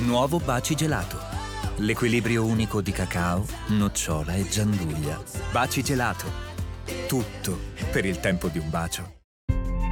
Nuovo Baci Gelato. L'equilibrio unico di cacao, nocciola e gianduglia. Baci Gelato. Tutto per il tempo di un bacio.